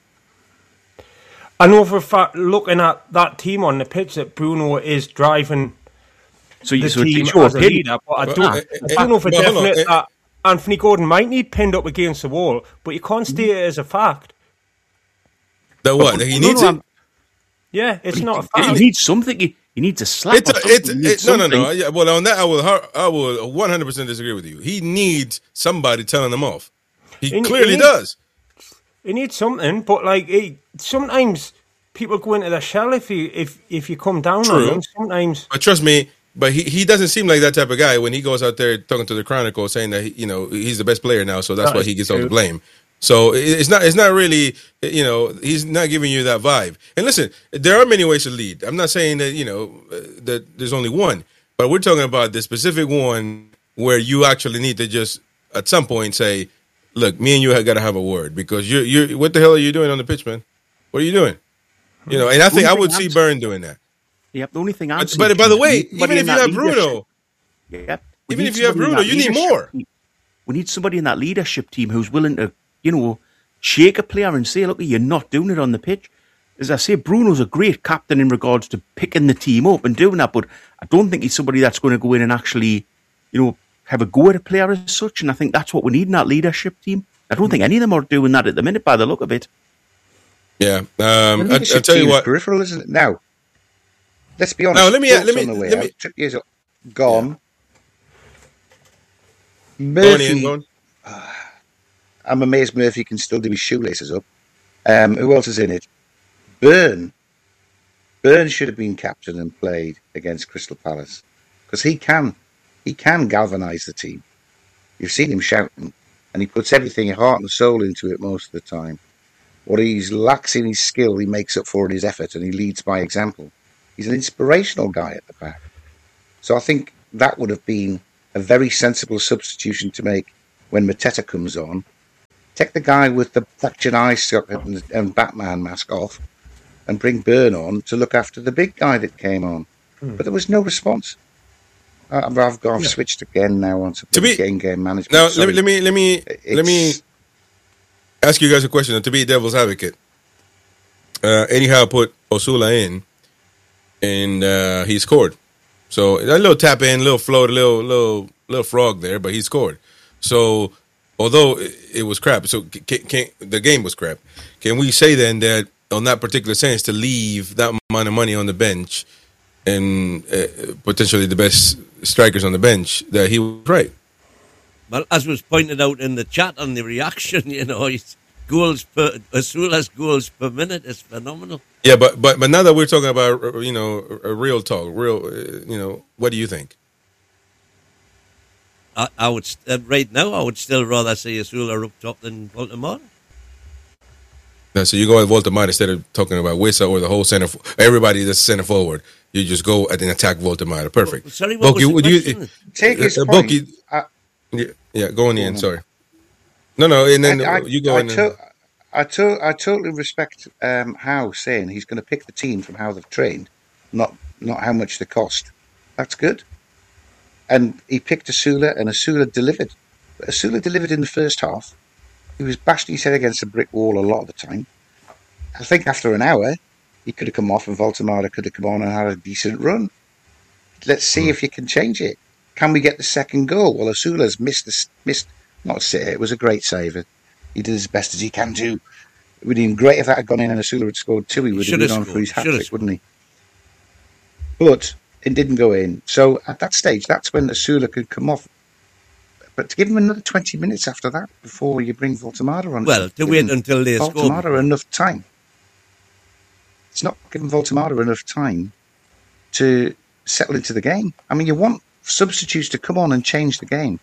I know for a fact, looking at that team on the pitch, that Bruno is driving So you the so team it's your as a opinion. leader, but I Well, don't, uh, I uh, don't know for well, hold on, definite uh, that Anthony Gordon might need pinned up against the wall, but you can't state it as a fact. The what? He No, needs no, it. I'm- Yeah, it's not a He fact. needs something. He, he needs a slap. It's or a, something. it's He it, needs no no no. something. Yeah, well, on that I will har- I will one hundred percent disagree with you. He needs somebody telling him off. He He- clearly he- does. It needs something, but like it, sometimes people go into their shell if you if if you come down True. on them. Sometimes But trust me, but he, he doesn't seem like that type of guy when he goes out there talking to the Chronicle saying that he, you know he's the best player now, so that's That why is he gets all the true. blame. So it- it's not it's not really you know he's not giving you that vibe. And listen, there are many ways to lead. I'm not saying that you know uh, that there's only one, but we're talking about the specific one where you actually need to just at some point say, "Look, me and you have got to have a word because you're you're what the hell are you doing on the pitch, man? What are you doing?" You know, and I think I would see Byrne doing that. Yep. The only thing I'm But, saying but by is the way, we need somebody even if in you that have leadership- Bruno, Yep. We Even need if you have somebody in Bruno, that you need leadership more. team. We need somebody in that leadership team who's willing to, you know, shake a player and say, look, you're not doing it on the pitch. As I say, Bruno's a great captain in regards to picking the team up and doing that, but I don't think he's somebody that's going to go in and actually, you know, have a go at a player as such. And I think that's what we need in that leadership team. I don't think any of them are doing that at the minute by the look of it. yeah. Um, The I, I'll leadership tell you team is what. peripheral, isn't it? Now, let's be honest. Now, let me- Brooks let me- on the way let out, me- took years off, gone. Going in, Murphy, going. I'm amazed Murphy can still do his shoelaces up. Um, who else is in it? Byrne. Byrne should have been captain and played against Crystal Palace because he can, he can galvanise the team. You've seen him shouting, and he puts everything, heart and soul into it most of the time. What he's lacks in his skill, he makes up for in his effort, and he leads by example. He's an inspirational guy at the back. So I think that would have been a very sensible substitution to make when Mateta comes on. Take the guy with the Thatcher eye socket and, and Batman mask off, and bring Byrne on to look after the big guy that came on. Hmm. But there was no response. I've, I've, I've yeah. switched again now onto to be, game game management. Now let me let me let me it's, let me ask you guys a question. To be devil's advocate, uh, anyhow, put Osula in, and uh, he scored. So a little tap in, little float, a little little little frog there, but he scored. So although it, it was crap, so can, can, the game was crap. Can we say then that on that particular sense to leave that amount of money on the bench and uh, potentially the best strikers on the bench, that he was right? Well, as was pointed out in the chat on the reaction, you know, his goals per Osula's goals per minute is phenomenal. Yeah, but but but now that we're talking about, you know, a real talk, real, uh, you know, what do you think? I, I would uh, right now. I would still rather see Osula up top than Voldemort. No, so you go at Voldemort instead of talking about Wissa or the whole center, everybody that's center forward. You just go at and attack Voldemort. Perfect. Well, sorry, what Bulky, was the question? You, Take his uh, point. Bulky, I, yeah, yeah, go on in. Sorry. No, no, and then I, I, you go I in. To, I, to, I totally respect um, Howe saying he's going to pick the team from how they've trained, not not how much they cost. That's good. And he picked Osula, and Osula delivered. But Osula delivered in the first half. He was bashing his head against a brick wall a lot of the time. I think after an hour, he could have come off and Voltemada could have come on and had a decent run. Let's see mm. if you can change it. Can we get the second goal? Well, Osula's missed, the, missed not a sit. It was a great save. He did as best as he can do. It would have been great if that had gone in and Osula had scored two. He would he have been on for his hat-trick, wouldn't he? But it didn't go in. So at that stage, that's when Osula could come off. But to give him another twenty minutes after that before you bring Voltemada on. Well, to wait until they score. Voltemada enough time. It's not giving Voltemada enough time to settle into the game. I mean, you want substitutes to come on and change the game.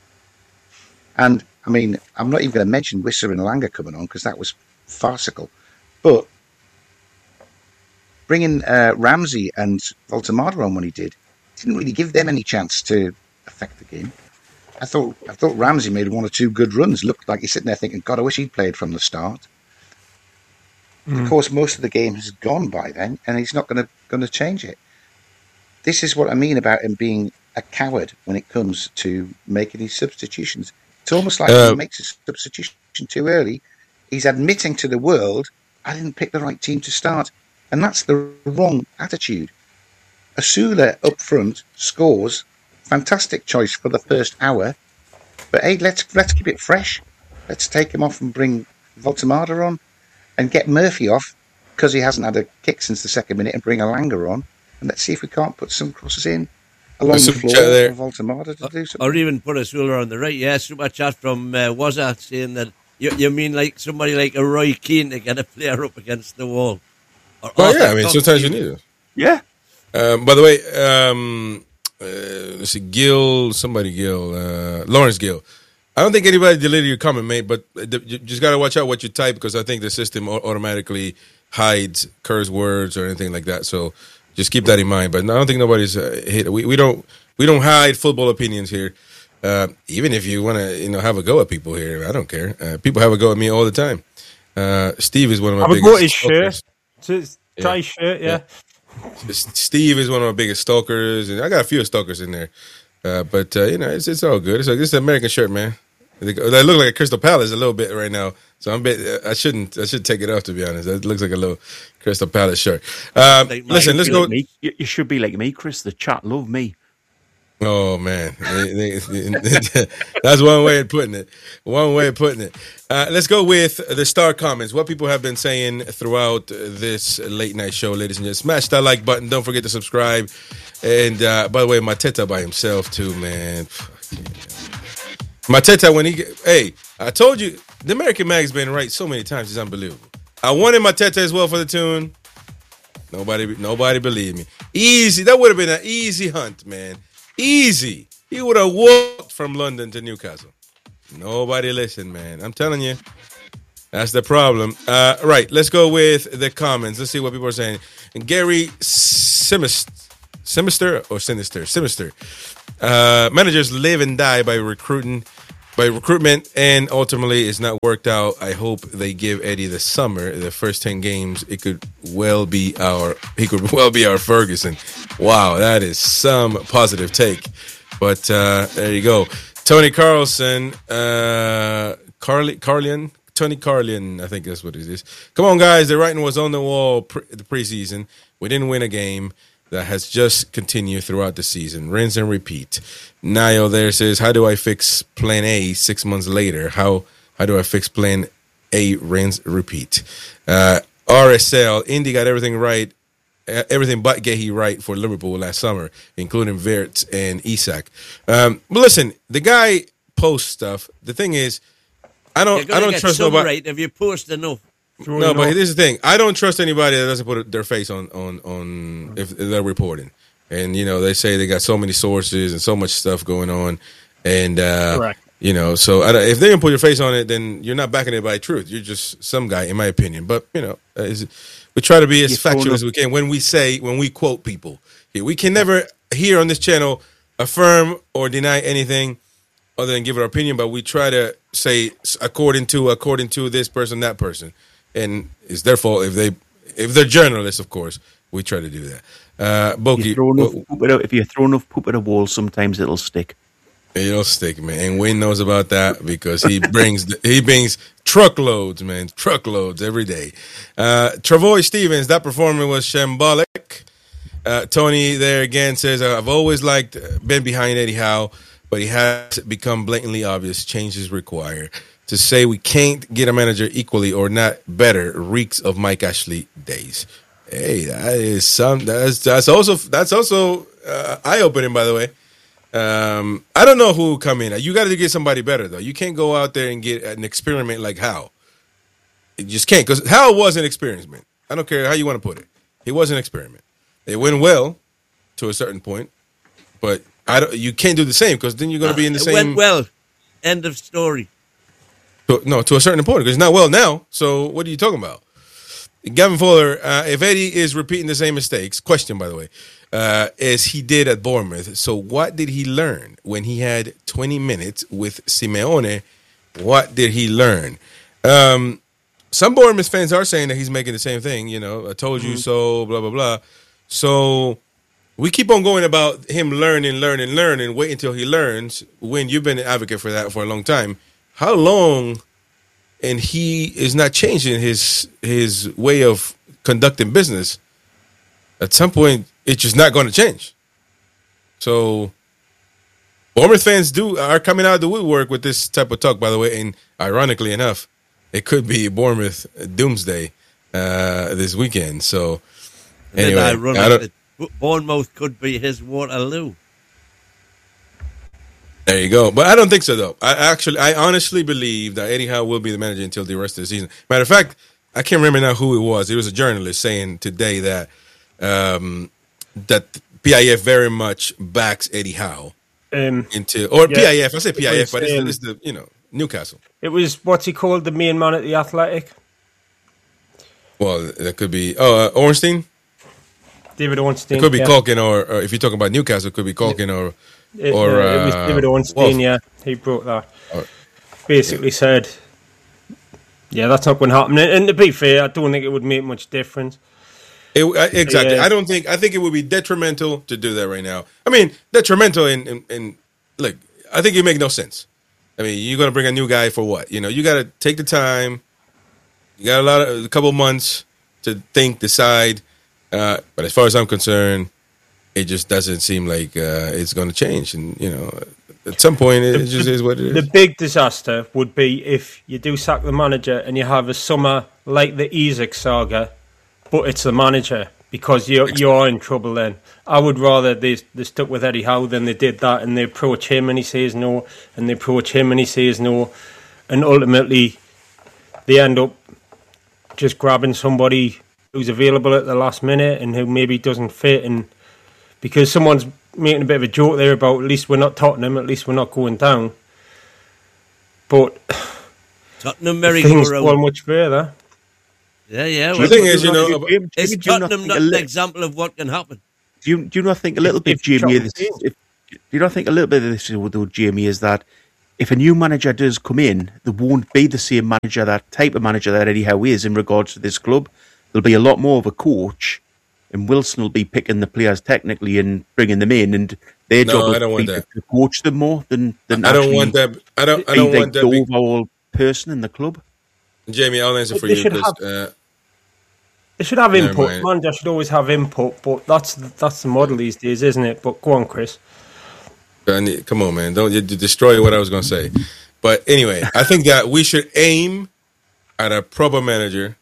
And, I mean, I'm not even going to mention Wissa and Elanga coming on because that was farcical. But bringing uh, Ramsey and Voltemada on when he did, didn't really give them any chance to affect the game. I thought I thought Ramsey made one or two good runs. Looked like he's sitting there thinking, God, I wish he'd played from the start. Mm. Of course, most of the game has gone by then, and he's not going to going to change it. This is what I mean about him being a coward when it comes to making his substitutions. It's almost like uh, he makes a substitution too early. He's admitting to the world, I didn't pick the right team to start. And that's the wrong attitude. Osula up front scores. Fantastic choice for the first hour. But hey, let's let's keep it fresh. Let's take him off and bring Voltemada on. And get Murphy off, because he hasn't had a kick since the second minute, and bring Elanga on. And let's see if we can't put some crosses in along the floor for Voltemada to do something. Or even put Osula on the right. Yeah, super chat from uh, Wazza saying that you, you mean like somebody like a Roy Keane to get a player up against the wall. Or well, yeah, I mean, sometimes you need it. Yeah. Um, by the way, um, uh, let's see, Gill, somebody Gill, uh, Lawrence Gill. I don't think anybody deleted your comment, mate, but you just got to watch out what you type because I think the system automatically hides curse words or anything like that. So just keep that in mind. But I don't think nobody's uh, hit. We we don't we don't hide football opinions here. Uh, even if you want to, you know, have a go at people here, I don't care. Uh, people have a go at me all the time. Uh, Steve is one of my have biggest. Have a go at his shirt. It's try yeah. shirt, yeah. yeah. Steve is one of my biggest stalkers, and I got a few stalkers in there. Uh, but uh, you know, it's it's all good. It's like this is an American shirt, man. They look like a Crystal Palace a little bit right now, so I'm bit. I shouldn't. I should take it off, to be honest. It looks like a little Crystal Palace shirt. Um, like listen, let's go. Like you should be like me, Chris. The chat love me. Oh man, that's one way of putting it. One way of putting it. Uh, let's go with the star comments. What people have been saying throughout this late night show, ladies and gentlemen. Smash that like button. Don't forget to subscribe. And uh, by the way, Mateta by himself too, man. Mateta, when he, hey, I told you, the American Mag's been right so many times, it's unbelievable. I wanted Mateta as well for the tune. Nobody, nobody believed me. Easy, that would have been an easy hunt, man. Easy. he would have walked from London to Newcastle. Nobody listened, man. I'm telling you. That's the problem. Uh, right, let's go with the comments. Let's see what people are saying. And Gary Sinister, Sinister or Sinister? Sinister. Uh, managers live and die by recruiting, by recruitment, and ultimately it's not worked out. I hope they give Eddie the summer, the first ten games. It could well be our, he could well be our Ferguson. Wow, that is some positive take. But uh, there you go. Tony Carlson, uh, Carly, Carlian. Tony Carlian, I think that's what it is. Come on, guys. The writing was on the wall pre- the preseason. We didn't win a game. That has just continued throughout the season. Rinse and repeat. Niall there says, how do I fix plan A six months later? How how do I fix plan A, rinse, repeat? Uh, R S L, Indy got everything right, everything but Gehi right for Liverpool last summer, including Wirtz and Isak. Um, but listen, the guy posts stuff. The thing is, I don't. I don't trust nobody. Right if you post enough. No, but here's the thing. I don't trust anybody that doesn't put their face on on on if they're reporting. And you know, they say they got so many sources and so much stuff going on, and uh, Correct. You know, so I, if they don't put your face on it, then you're not backing it by truth. You're just some guy, in my opinion. But you know, is, we try to be as factual as we can when we say when we quote people. We can never here on this channel affirm or deny anything other than give our opinion, but we try to say according to according to this person, that person, and it's their fault if they if they're journalists, of course. We try to do that. Uh, Boki, if you throw enough poop at a wall, sometimes it'll stick. It'll stick, man. And Wayne knows about that because he brings the, he brings truckloads, man, truckloads every day. Uh, Travoy Stevens, that performance was shambolic. Uh, Tony there again says, I've always liked been behind Eddie Howe, but he has become blatantly obvious. Changes required. To say we can't get a manager equally or not better reeks of Mike Ashley days. Hey, that is some. That's that's also that's also uh, eye opening. By the way, um, I don't know who will come in. You got to get somebody better though. You can't go out there and get an experiment like Howe. You just can't because Howe was an experiment. I don't care how you want to put it. He was an experiment. It went well to a certain point, but I don't. You can't do the same because then you're going to be in the uh, same. It went well. End of story. To, no, to a certain point because it's not well now. So what are you talking about? Gavin Fuller, uh, if Eddie is repeating the same mistakes, question by the way, uh, as he did at Bournemouth, so what did he learn when he had twenty minutes with Simeone? What did he learn? Um, some Bournemouth fans are saying that he's making the same thing, you know, I told you mm-hmm. so, blah, blah, blah. So we keep on going about him learning, learning, learning, wait until he learns. When you've been an advocate for that for a long time, how long... and he is not changing his his way of conducting business, at some point, it's just not going to change. So, Bournemouth fans do are coming out of the woodwork with this type of talk, by the way, and ironically enough, it could be Bournemouth doomsday uh, this weekend. So, anyway, I don't, Bournemouth could be his Waterloo. There you go. But I don't think so, though. I actually, I honestly believe that Eddie Howe will be the manager until the rest of the season. Matter of fact, I can't remember now who it was. It was a journalist saying today that um, that P I F very much backs Eddie Howe um, into or yeah, P I F. I say P I F, was, but it's, um, the, it's the you know Newcastle. It was what's he called, the main man at the Athletic. Well, that could be oh uh, Ornstein. David Ornstein. It could be yeah. Culkin, or, or if you're talking about Newcastle, it could be Culkin or. It, or uh, it was uh, David Ornstein, Wolf. yeah. He brought that. Or, Basically yeah. said, yeah, that's not going to happen. And, and to be fair, I don't think it would make much difference. It, uh, exactly. Yeah. I don't think. I think it would be detrimental to do that right now. I mean, detrimental in, in, in look. I think it make no sense. I mean, you're going to bring a new guy for what? You know, you got to take the time. You got a lot of a couple months to think, decide. Uh, but as far as I'm concerned, it just doesn't seem like uh, it's going to change. And, you know, at some point, it the, just is what it is. The big disaster would be if you do sack the manager and you have a summer like the Isak saga, but it's the manager, because you're, you're in trouble then. I would rather they, they stuck with Eddie Howe than they did that, and they approach him and he says no, and they approach him and he says no, and ultimately they end up just grabbing somebody who's available at the last minute and who maybe doesn't fit, and because someone's making a bit of a joke there about at least we're not Tottenham, at least we're not going down. But Tottenham things merry-go-round. go much further. Yeah, yeah. The well, thing is, you know, Jim, Jimmy, is do you not Tottenham think not a an li- example of what can happen? Do you, do you not think a little If- bit, if Jamie? Chelsea This, did. if, do you not think a little bit of this, though, Jamie, is that if a new manager does come in, there won't be the same manager, that type of manager that Eddie Howe is in regards to this club. There'll be a lot more of a coach, and Wilson will be picking the players technically and bringing them in, and their No, job will I don't be want to, that. to coach them more than than I don't actually want that. I don't. I be don't the want that. Be, overall person in the club. Jamie, I'll answer for They you should because have- uh, They should have Never input. mind. Manager should always have input, but that's that's the model these days, isn't it? But go on, Chris. I need, come on, man, don't you destroy what I was going to say. But anyway, I think that we should aim at a proper manager,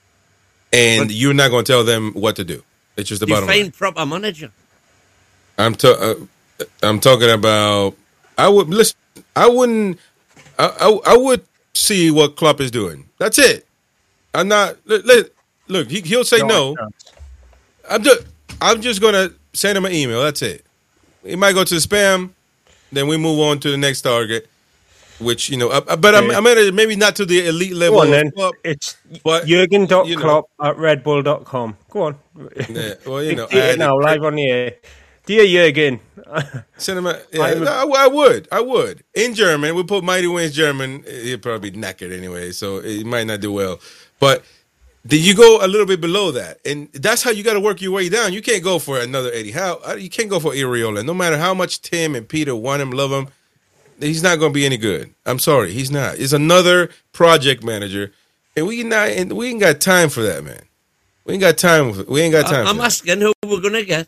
and you're not going to tell them what to do. It's just the bottom line. Define proper manager. I'm ta- uh, I'm talking about. I would listen. I wouldn't. I, I I would see what Klopp is doing. That's it. I'm not. Look, look, look he, he'll say no. I'm just. I'm just gonna send him an email. That's it. He might go to the spam. Then we move on to the next target, which you know. Uh, but I'm, I'm at a, maybe not to the elite level. Go on of then. Klopp, It's but, Jurgen dot you know. Klopp at red bull dot com. Go on. Yeah, well, you know, Dictate I it had now, to- live on the air. Dear Jurgen. Send him a, yeah, I'm a- I, I would. I would. In German, we put Mighty Wins German. He'll probably be knackered anyway, so he might not do well. But then you go a little bit below that. And that's how you got to work your way down. You can't go for another Eddie Howe. You can't go for Iriola. No matter how much Tim and Peter want him, love him, he's not going to be any good. I'm sorry. He's not. He's another project manager. And we not. And we ain't got time for that, man. We ain't got time. For, we ain't got time I'm for that. asking who we're going to get.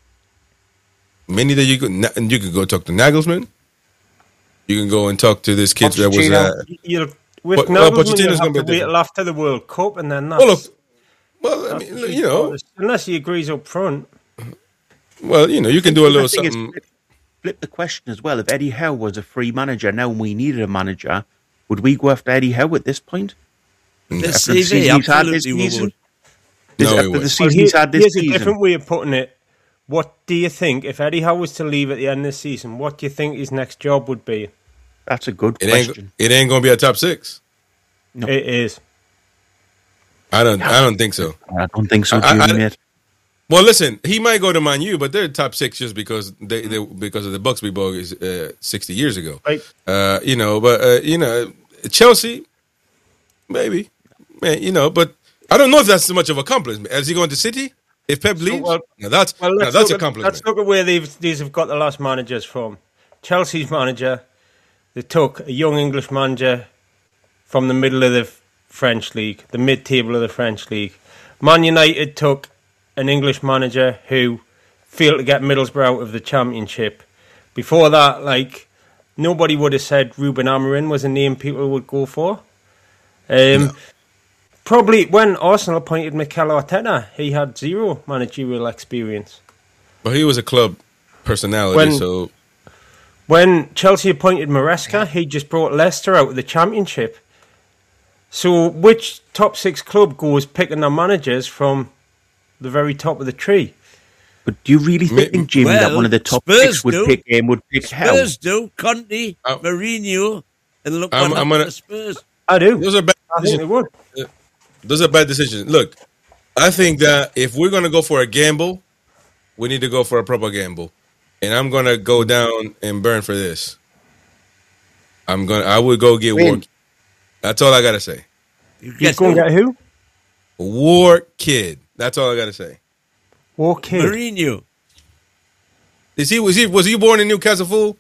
Many that you could you could go talk to Nagelsmann. You can go and talk to this kid that was Pochettino. uh, You'll, with But- well, Nagelsmann, Pochettino's you'll have gonna be to wait different. till after the World Cup, and then that's, well, look, well, I that's mean, the you know, shortest- unless he agrees up front. well, you know, you can do a The little thing is, something. flip, flip the question as well. If Eddie Howe was a free manager now and we needed a manager, would we go after Eddie Howe at this point? This After the C V, season he's had this absolutely we season? would. No, Is- he after the wouldn't. season Well, he's here- had this here's a season? different way of putting it. What do you think, if Eddie Howe was to leave at the end of the season, what do you think his next job would be? That's a good It question. ain't. It ain't gonna be a top six. No. It is. I don't. I don't think so. I don't think so, I- Jimmy, I- mate. Well, listen, he might go to Man U, but they're top six just because they, they because of the Bucksby bogus uh, sixty years ago. Right. Uh, you know, but uh, you know, Chelsea, maybe, man, you know, but I don't know if that's so much of a accomplishment. Is he going to City? If Pep leaves, well- now that's Well, now let's, that's look a at, compliment. let's look at where these, these have got the last managers from. Chelsea's manager, they took a young English manager from the middle of the French league, the mid-table of the French league. Man United took an English manager who failed to get Middlesbrough out of the Championship. Before that, like, nobody would have said Ruben Amorim was a name people would go for. Um, Probably when Arsenal appointed Mikel Arteta, he had zero managerial experience. But he was a club personality, When- so When Chelsea appointed Maresca, he just brought Leicester out of the Championship. So which top six club goes picking their managers from the very top of the tree? But do you really Ma- think, Jimmy, that Well, one of the top Spurs six would do. pick him would pick Howe? Spurs do. Conte, Oh. Mourinho, and look I'm- what I'm happened gonna- to Spurs. I do. those are bad I think they decisions. would. Those are bad decisions. Look, I think that if we're gonna go for a gamble, we need to go for a proper gamble, and I'm gonna go down and burn for this. I'm gonna. I would go get Win. War. That's all I gotta say. You He's guess going who? to get who? War Kid. That's all I gotta say. War Kid. Mourinho. Is he was he was he born in Newcastle? Fool?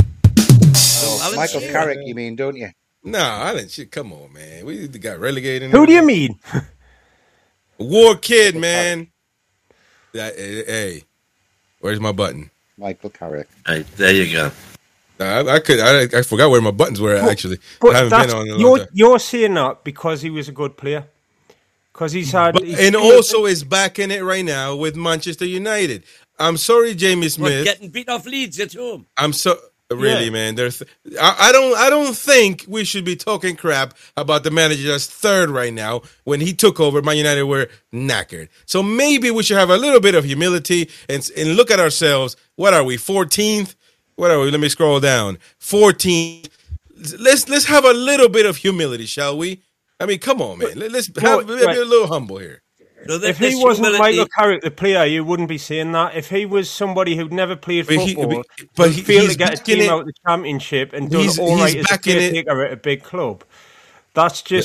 Alan Michael Shearer. Carrick, you mean, don't you? Nah, I didn't. Shit, come on, man. We got relegated. and Who do you everything. mean? War Kid, man. That, hey, hey, where's my button? Michael Carrick. Hey, there you go. Nah, I, I could. I, I forgot where my buttons were actually. I But haven't that's, been on in a long you're, time. you're saying that because he was a good player. Because he's had... But, he's and still- also is back in it right now with Manchester United. I'm sorry, Jamie What, Smith. getting beat off Leeds at home. I'm so Really, Yeah. man. There's, I, I don't, I don't think we should be talking crap about the manager that's third right now. When he took over, Man United were knackered. So maybe we should have a little bit of humility and and look at ourselves. What are we? fourteenth? What are we? Let me scroll down. fourteenth. Let's let's have a little bit of humility, shall we? I mean, come on, man. Let- Let's have, Well, be right. a little humble here. So th- If he this wasn't humility- Michael Carrick, the player, you wouldn't be saying that. If he was somebody who'd never played But he- football, but but he- failed he's to get a backing team it- out of the championship and done He's- all right he's as a backing it- caretaker at a big club, that's just